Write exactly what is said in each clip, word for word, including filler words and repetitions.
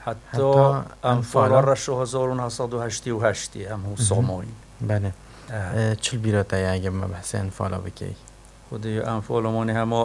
حتی انفال رشو هزار و نهصد و هشتاد و هشت هم ساموین. بله. چل بیراته اگه ما بحث انفالا بکی؟ خودی انفال مانی همه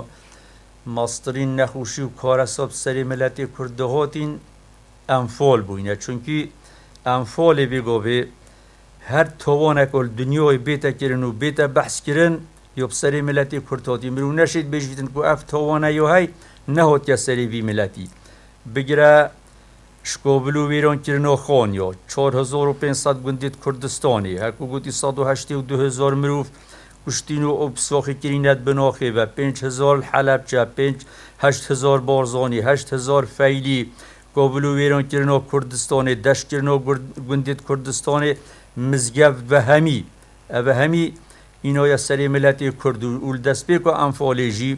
ماسترین نخوشی و کار حساب سری ملتی کرده هاتین انفال بوینه، چونکی انفال بگو به هر توانه کل دنیای بیتا کرن و بیتا بحث کرن یا سری ملتی کرده هاتی مرو نشید بجویدن که اف توانه یا های نهات یا سری بی ملتی بگره شکوبلو ویران کرنو خانیا چهار هزار و پانصد گندید کردستانی هکو گوتی صد و هشتاد و دو هزار مروف کشتین و ابساخی کرینت بناخی و پنج هزار حلب چه پنج هشت هزار بارزانی هشت هزار فیلی کابلو ویران کرنو کردستانی دشت کرنو گندید کردستانی مزگف و همی و همی اینا یا سری ملتی کردو اول دست بکو انفالی جی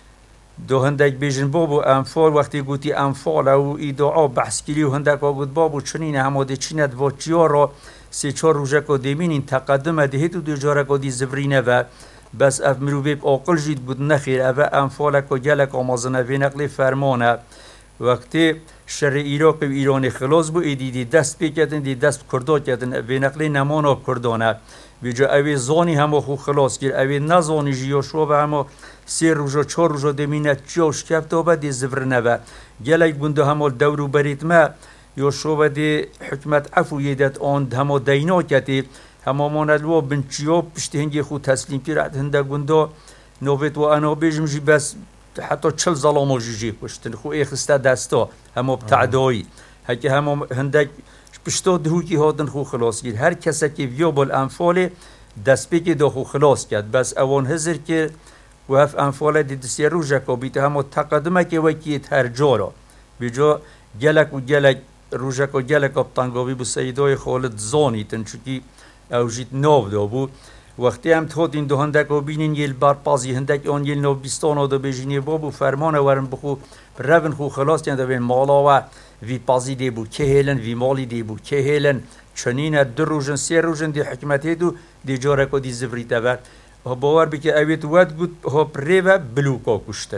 دو هندک بیشن بابو انفال وقتی گویی انفال او ایدعا بحث کلی و هندک آگود بابو چنین هماده چینت و چیا را سه چهار روزه که دیمین تقدم دهید و دو جاره که دی زبرینه و بس اف مروبیب آقل جید بود نخیر اوه انفال که گلک آمازنه و نقل فرمانه وقتی شر عراق و ایران خلاص بو ایدی دست بکردن دی دست کردا کردن و نقل نمانا کردانه بیجا اوی زانی همه خو خلاص کرد اوی نزانی جیو شو و همه سه روزا چهار روزا دمینه چیاش کفت و بعد زفرنه و گلک بنده همه دورو برید ما یا شو بعد حکمت عفو یدت آن همه دینا کتی همه ماندلوا بنچیا پشت هنگی خود تسلیم کرد هنده گنده نوید و انا بیجم جی بس حتی چل ظلام جی کشتن خو ایخسته دستا همه بتعدایی هکی همه هندک پشتا دروکی هاتن خو خلاص کرد هر کسی که ویابل انفال دست بکی دا خو خلاص کرد بس اوان هزر که و هف انفال دی دستی روژه که بیت همه تقدمه که وکیت هر جارا بجا گلک و گلک روژه که گلک ابتنگاوی بو سیدای خالد زانی تن چوکی او جیت ناو دا بو وقتی هم تخوت این دو هندک و بینین یل برپازی هندک آن یل نو بیستان دا بیجینی بابو فرمانه ورن بخو رون خو خلاص کرد و مالا و وی پازی دی بو که هیلن وی مالی دی بو که هیلن چنین در روزن سه روزن دی حکمت هیدو دی جاره که دی زفریته و باور بکه اوید ود گود ها پریوه بلوکا کشتن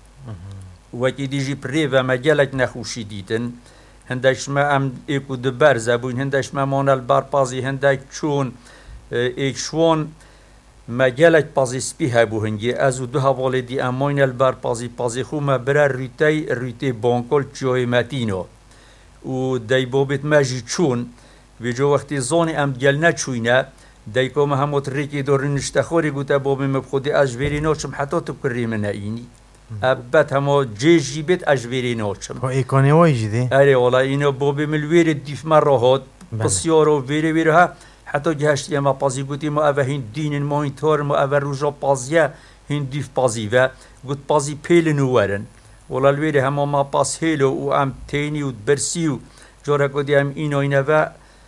وکی دیجی پریوه مگلک نخوشی دیدن هندش ما ام ایکو دبر زبون هندش ما مانل برپازی هندک چون ایک شوان مگلک پازی سپی هبو هنگی از دو حواله دی اماین البرپازی پازی خو ما برا ریتی ریتی بانکل چوی متینو و دی بابت مجی چون ویجو وقتی زانی ام گل نچوینه دیکو ما هموت ریکی دور نشتخوری گوته بابی مبخودی اجویری ناچم حتی تو کری من اینی ابت همو جیجی بیت اجویری ناچم ها ایکانی وای جیده؟ اره والا اینو بابی ملویر دیف مرا هاد بسیارو ویری ویره ها حتی گهشتی ما پازی گوتی ما اوه هین دینن ما هین تار ما اوه روژا پازیه هین دیف پازی و گوت پازی پیل نوورن والا الویره همه ما پاس هیلو و ام تینی و برسی و جاره گوتی هم اینو اینه و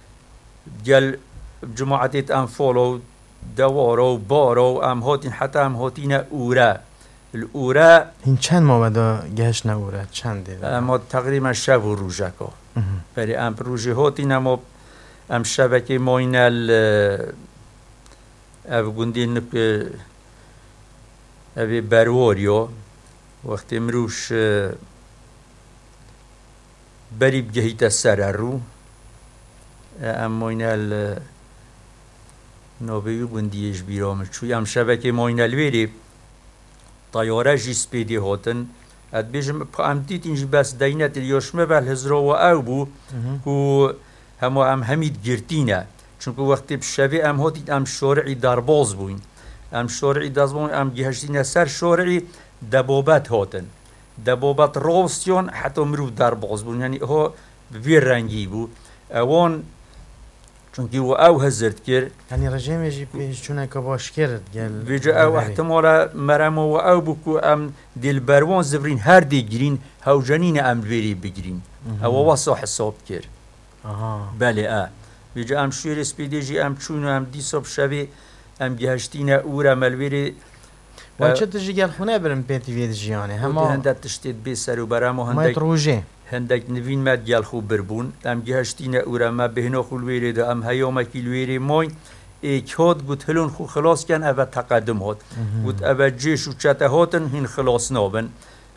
گل جماعتت انفالو دوارو بارو ام هاتین حتی ام هاتین اوره الاوره این چند مابدا گهش نه اوره چنده؟ اما تقریبا شب و روژه که بری ام روژه هاتین اما ام شبکه ماین ال او گندین او برواریو وقتی مروش بریب گهیت سر رو ام ماین ال نابیو گندیش بیرام چوی ام شبکه ماین الویری طیاره جیس پیدی هاتن اد بیجم ام دیت اینجی بس دینت الیاشمه بل هزرا و او بو و همو ام همید گرتینه چونکه وقتی بشوی ام هاتید ام شارعی درباز بوین ام شارعی درباز ام گهشتینه سر شارعی دبابت هاتن دبابت راستیان حتی مرو درباز بون یعنی ها بوی رنگی بود اوان چونکه و او هزرد کرد یعنی رژیم یجی پیش چونه که باش کرد گل ویجا او احتمالا مرم و او بکو ام دل بروان زبرین هر دی گرین هاو جنین ام ویری بگرین او واسا حساب کرد بله اه ویجا ام شویر سپیده جی ام چون ام دی صبح شوی ام گهشتین او را ملویری و چه تجی گل خونه برم پیتی وید جیانه همه هندت تشتید بی سر و برم و هندک روژه هندک نوین مد گل خوب بربون ام گهشتین او را ما بهنا خلویری دا ام هیام کلویری ماین ایک هاد گوت هلون خو خلاص کن او تقدم هاد گوت او جیش و چته هاتن هین خلاص نابن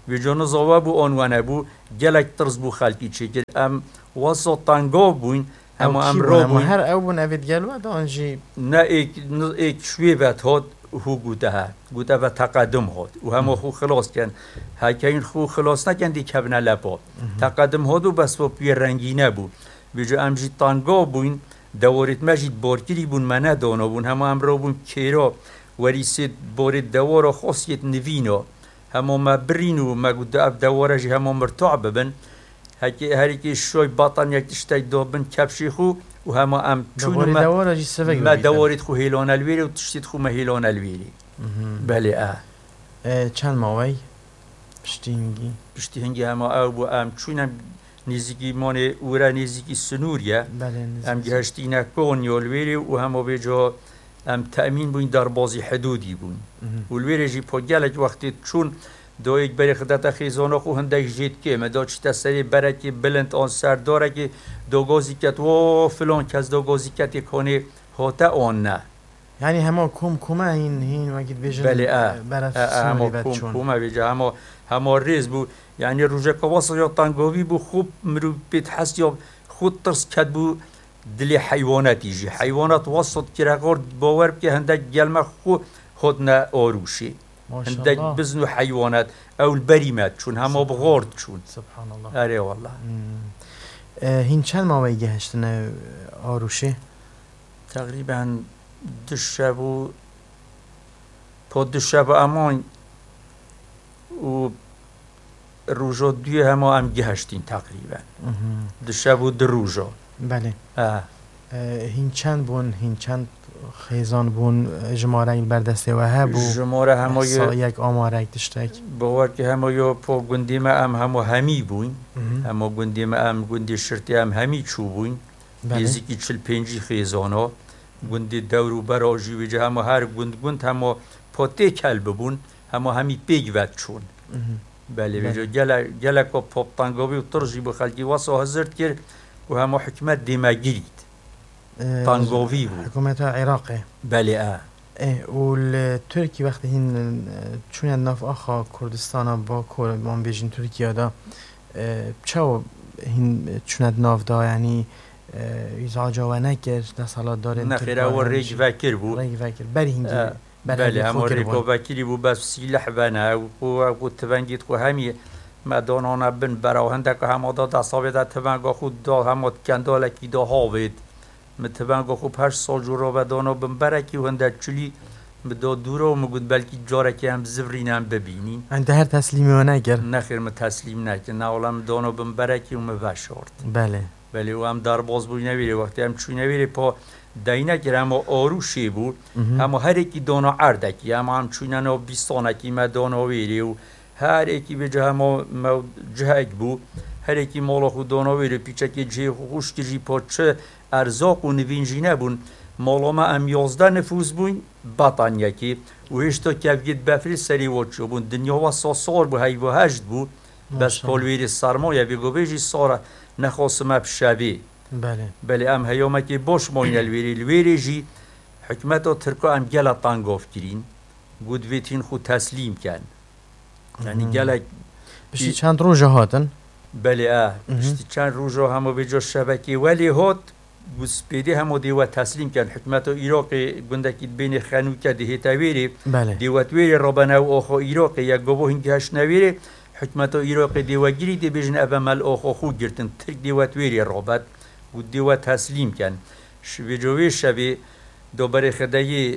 و جان زاوا بو آنوانه بو گلک ترس بو خلقی چه کرد ام واسه تنگا بوین اما ام را بوین هر او بون اوید گل و دانجی نه ایک ایک شوی وقت هاد هو گوته ها گوته و تقدم هاد و همه خو خلاص کن هکه این خو خلاص نکن دی کبنه لپا تقدم هاد و بس با پی رنگینه بو بجا ام جی تنگا بوین دوارت مجید بارکری بون منه دانا بون همه ام را بون کیرا وریسید بارد دوارا خاصیت نوینا همه ما برینو ما گوده اف دوارا جی همه مرتاع ببن هکی هری که شوی باطن یک تشتای دابن کبشی خو و همه ام چون ما دوارا جی سوگ ما دوارت خو هیلان الویری و تشتید خو ما هیلان الویری بله اه چند ماوی پشتی هنگی پشتی هنگی همه او بو ام چونم نزدیکی مانه اورا نزدیکی سنوریه ام گهشتی نکن یالویری و همه به جا ام تأمین بوین در بازی حدودی بوین و الویری جی پا گلک وقتی چون دو یک بری خدت خیزانا خو هندک جید که مدا چی تسری بره که بلند آن سر داره که دو گازی کت و فلان کس دو گازی کت یکانه هاته آن نه یعنی همه کم کمه این هین وقت بیشن بله اه برف همه کم کمه بیجه همه همه ریز بو یعنی روژه کواس یا تنگاوی بو خوب مرو بیت حس یا خود ترس کد بو دلی حیواناتی جی حیوانات وسط کرگار باور که هندک گلمه خو خود نه آروشی هندک بزن و حیوانات اول بریمت چون همه بغارد چون سبحان الله اره والله هین چند ماوی گهشتن آروشه؟ تقریبا دو شب و پا دو شب امان و روژا دوی همه هم گهشتین تقریبا دو شب و دو روژا بله هین چند بون هین چند خیزان بون جماره بردسته و هبو جماره همه یک آماره دشتک باور که همه یا پا گندیم هم همه همی بوین همه گندیم هم گندی شرطی هم همی چو بوین یزیکی چل پنجی خیزان ها گندی دورو براجی ویجه همه هر گند گند همه پاته کل ببون همه همی پیگ ود چون بله ویجه گلک و پاپ تنگاوی و ترجی بخلکی واسه هزرد کرد و همه حکمت دیمه گیرید تنگاوی بود حکومت عراقه بله اه و ترکی وقتی هین چون ناف آخا کردستان با کرمان بیجین ترکیه دا چه هین چون ناف دا یعنی ایزاجا و نکر ده سالات داره نخیره و ریج وکر بود ریج وکر بری هنگی بله همه ریج وکری بود بس سیلح بنه و تبنگید خو همی مدانانه بن براهنده که همه دا دستاوی دا تبنگا خود دا همه کندالکی دا هاوید متبنگا خوب هشت سال جورا و دانا بن برکی و هنده چلی مدا دورا و مگود بلکی جارکی هم زورین هم ببینین انت هر تسلیمی و نگر؟ نخیر من تسلیم نکر نه اولا دانا بن برکی و مبشارد بله بله و هم در باز بوی نویره وقتی هم چوی نویره پا دینه گر همه آروشی بود همه هر ایکی دانا عردکی همه هم چوی ننا بیستانکی مدانا ویره و هر ایکی به جه همه جهک بود هر ایکی مالا خود دانا ویره پیچه که جه خوش که جی پا چه ارزاق و نوینجی نبون مالا ما ام یازده نفوز بون بطن یکی و هشتا کفگید بفری سری وچو بون دنیا و ساسار بو هی و هشت بو بس پالویر سرمایه بگو بیجی سارا نخواستم اب شبی بله بله ام هیامه که باش مانی الویری الویری جی حکمتا ترکا ام گل تنگاف کرین گود ویتین خود تسلیم کن یعنی گل بشتی چند روژه هاتن؟ بله اه بشتی چند روژه همه بجا شبکی ولی هات گوسپیده همه دیوت تسلیم کن حکمت عراق گندکی بین خنوکه دهیتا ویری بله دیوت ویری رابنه و آخو عراق یک گوه هنگی هش نویری حکمت عراق دیوت گیری دی بیجن ابا مل آخو خو گرتن ترک دیوت ویری رابط و دیوت تسلیم کن شوی جوی شوی دوباره خدایی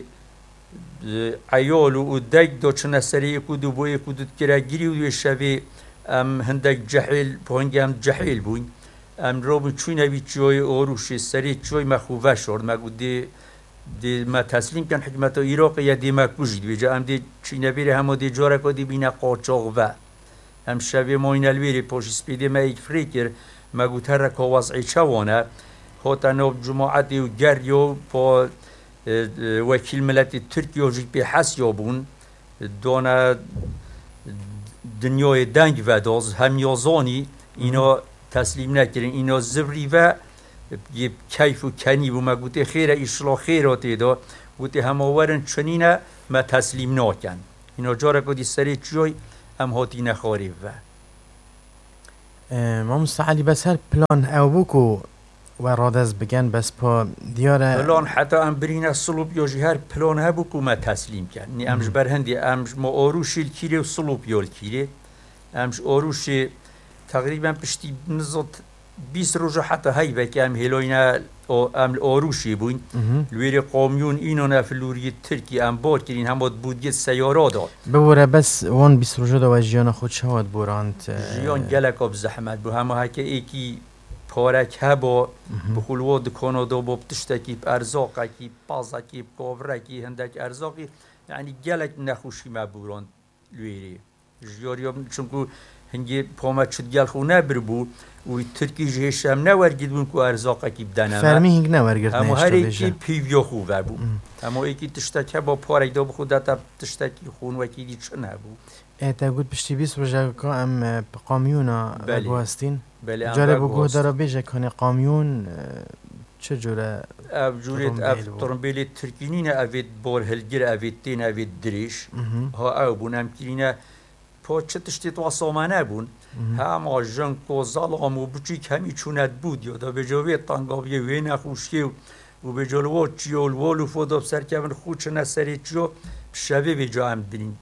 عیال و دک دو چنه سری کدو بوی کدو کرا گیری و شوی ام هندک جحیل پاهنگی هم جحیل بوین ام رو چون اوی چوی آروش سری چوی مخوفه شد مگو دی دی ما تسلیم کن حکمت عراق یا دی ما کجید ویجا ام دی چین بیره همه دی جاره که دی بینه قاچاق و ام شبیه ما این الویری پاش سپیده ما ایک فریکر مگو ترک وضعی چوانه هاتا نوب جماعتی و گری و پا وکیل ملت ترکیه و جی پی حس یابون دانه دنیای دنگ و داز همیازانی اینا تسلیم نکرین اینا زبری و یه کیف و کنی و ما گوته خیره ایشلا خیراتی دا گوته هماورن چنینه ما تسلیم ناکن اینا جاره که دی سری چیای ام هاتی نخاری و ما مستعلی بس هر پلان او بکو و رادز بگن بس پا دیاره پلان حتی ام برین صلوب یا جهر پلان ها بکو ما تسلیم کن نی امش برهندی امش ما آروشی الکیره و صلوب یا الکیره امش آروشی تقریبا پشتی نزد بیست روز حتی هی و که ام هلوینا ام آروشی بوین لویر قامیون اینو نفلوری ترکی ام بار کرین هم بود بودیت سیارا داد بوره بس وان بیست روز دو و جیان خود شواد بوراند جیان گلک آب زحمت بو همه هکه ایکی پارک هبا بخلوه دکانو دو با بتشتکی ارزاقی پازکی کاورکی هندک ارزاقی یعنی گلک نخوشی ما بوراند لویری جیاریا چونکو هنگی پامت شد گل خو نبر بو و ترکی جهش هم نورگید بون که ارزاقه کی بدنم فرمی هنگ نورگید همو هر ایکی پیویا خوبه بو همو ایکی تشتک با پارک دو بخودتا تشتکی خون وکی دی چه نبو تا گود پشتی بیست روزه که ام قامیونا بگو هستین بله جاره بگو داره بیجه کنه قامیون چه جوره اف جوریت اف ترمبیل ترکینینه اوید بار هلگر اوید تین اوید دریش ها او بونم کرینه پا چه تشتی تو سامانه بون همه جنگ و ظلام و بچیک همی چونت بود یا دا به جوی تنگاوی وی نخوشی و به جلوه چیول ولو فودا بسر که من خوچ نسری چیو شبه به جا هم دین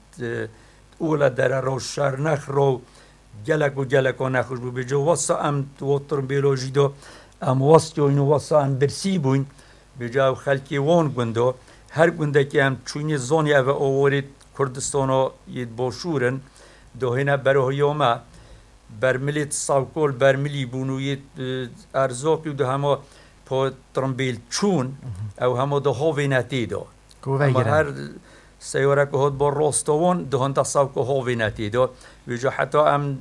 اولا در رو شر نخ رو گلک و گلک و نخوش بود به جا واسه ام توتر بیولوژی دا ام واسه اینو واسه ام برسی بون به جا خلکی وان گنده هر گنده که هم چونی زانی او آورید کردستان ها ید باشورن دهنه برای یومه برملیت ساوکول برملی بونویت ارزاقی و ده همه پا ترمبیل چون او همه ده هاوی نتی دا اما هر سیاره که هاد با راستوان ده هنده ساوکو هاوی نتی دا ویجا حتی ام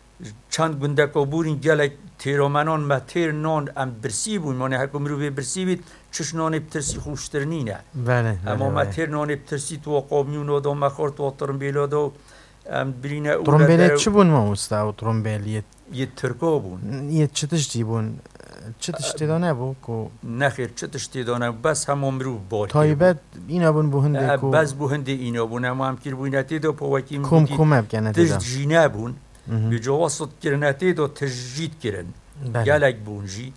چند گنده که بورین گلک تیرامنان ما تیر نان ام برسی بون مانه هرکو مروی برسی بید چش نان بترسی خوشتر نینه بله اما ما تیر نان بترسی تو قامیون و دا مخار تو ترمبیل دا ام برینه ترمبیل چه بون ما مستا و ترمبیل یه ترکا بون یه چه تشتی بون چه تشتی دانه بو کو نخیر چه تشتی دانه بس هم امرو بار تایبت اینا بون بو هنده کو بس بو هنده اینا بون اما هم کر بوینتی دو پاوکی کم کم اب کنه تجد جینه بون به جواسط کرنتی دو تجدید کرن گلک بون جی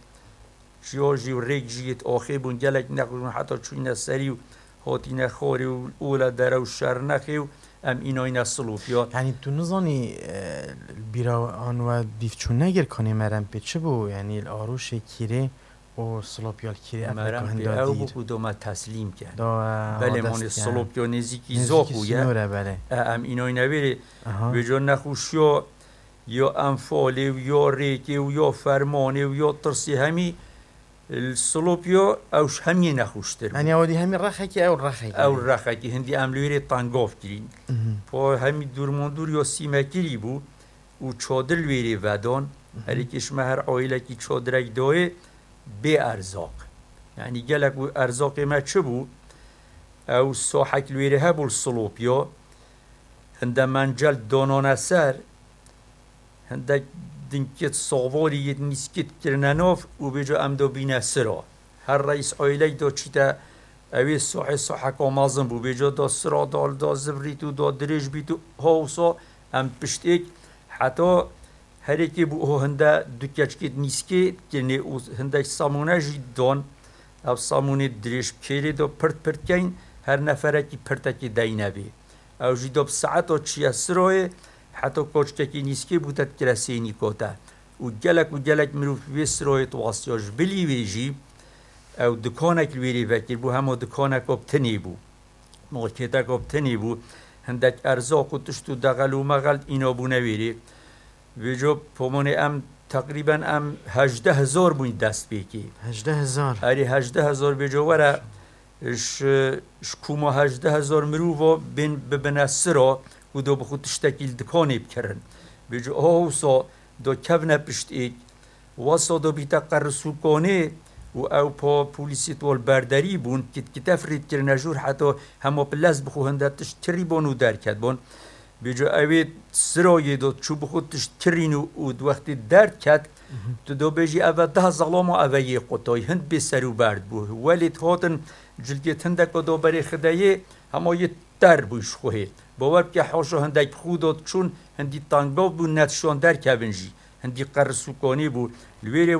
جیا جی و ریک جیت آخی بون گلک نخورون حتی چوینه سری و هاتی نخوری و اولا داره و شر نخی و ام اینا اینا سلوفیا یعنی تو نزانی بیرا آن و بیف چون نگر کنی مرم به چه بو یعنی الاروش کیره و سلوپیال کیره مرم به او بکو دو ما تسلیم کرد دا بله من سلوپیا نزیکی زاکویه بله ام اینا اینا بره به جا نخوشیا یا انفاله و یا ریکه و یا فرمانه و یا ترسی همی السلوپیا اوش همی نخوشتر یعنی اودی همی رخکی او رخکی او رخکی هندی عملویره تنگاف کرین پا همی دورماندور یا سیمکیری بو و چادر ویره ودان هر کش هر عائله کی چادرک دای به ارزاق یعنی گلک و ارزاق ما چه بو او ساحک ویره هبول السلوپیا هند منجل دانان سر هندک دنکت سواری یه نیسکت کرنناف و بجا ام دو بینه سرا هر رئیس عائله دو چیتا اوی صحه صحه کامازم بو بجا دا سرا دال دا زبریتو دا درش بیتو هاوسا ام پشتیک حتی هر اکی بو هو هنده دو کچکت نیسکت کرنه و هندک سامونه جی دان او سامونه درش بکیره دا پرت پرت کین هر نفره کی پرتکی دینه بی او جی دا بساعتا چیه سرای حتی کوچکی نیسکی بودت کرسینی کوتا و جلک و جلک مروف ویسرویت واسیاج بلی ویجی او دکانک ویری وکیل بو همو دکانک ابتنی بو مارکتک ابتنی بو هندک ارزاق و تشتو دغل و مغل اینا بو نویری ویجو پومونه ام تقریبا ام هجده هزار بوین دست بیکی هجده هزار اری هجده هزار بیجو وره اش شکوما هجده هزار مروفا بین ببنه سرا و دو بخود تشتکیل دکانی بکرن بجو آوسا دو کفنه پشت ایک واسا دو بیتا قرسو کنه و او پا پولیسی طول برداری بون کت کتفرید کرنه جور حتی همه پلز بخو هنده تشتری بانو در کد بون بجو اوی سرایی دو چو بخود تشترین و دو وقتی درد کد تو دو بجی او ده ظلام و او یه قطای هند بسرو برد بو ولی هاتن جلگت هنده که دو بری خدایه هما یه در بویش خوهید باور که حاشو هندک خودت چون هندی تانگاو بو نتشان در کبنجی هندی قرسوکانی بو لویره